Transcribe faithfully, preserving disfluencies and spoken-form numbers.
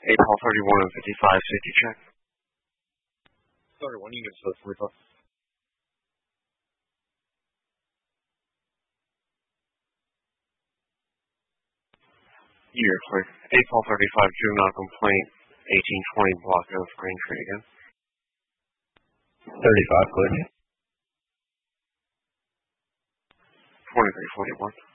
April thirty-one and fifty-five, safety check. thirty-one, you can get to the forty-five. You're clear. April thirty-five, juvenile complaint, eighteen twenty block of Green Tree again. thirty-five, clear. twenty-three forty-one.